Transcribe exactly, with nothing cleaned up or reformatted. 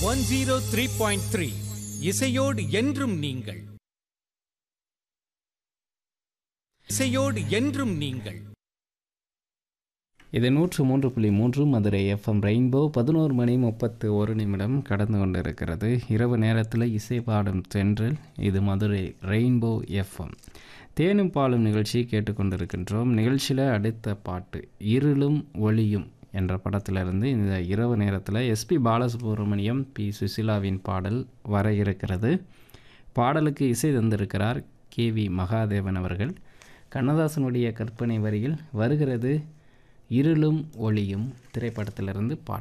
One zero three point three இசையோடு என்றும் நீங்கள். இசையோடு என்றும் நீங்கள். இது நூற்று மூன்று புள்ளி மூன்று மதுரை எஃப்எம் ரெயின்போ. பதினோரு மணி முப்பத்து ஒரு நிமிடம் கடந்து கொண்டிருக்கிறது. இரவு நேரத்தில் இசை பாடும் தென்றல். இது மதுரை ரெயின்போ எஃப்எம். தேனும் பாலும் நிகழ்ச்சி கேட்டுக்கொண்டிருக்கின்றோம். நிகழ்ச்சியில் அடுத்த பாட்டு இருளும் ஒளியும் என்ற படத்திலிருந்து இந்த இரவு நேரத்தில் எஸ்பி பாலசுப்ரமணியம், பி சுசிலாவின் பாடல் வர இருக்கிறது. பாடலுக்கு இசை தந்திருக்கிறார் கே வி மகாதேவன் அவர்கள். கண்ணதாசனுடைய கற்பனை வரியில் வருகிறது இருளும் ஒளியும் திரைப்படத்திலிருந்து பாடல்.